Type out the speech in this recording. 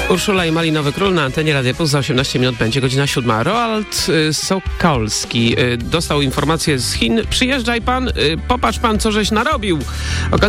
Urszula i Malinowy Król na antenie Radia Plus. Za 18 minut będzie godzina 7. Roald Sokolski dostał informację z Chin. Przyjeżdżaj pan, popatrz pan, co żeś narobił.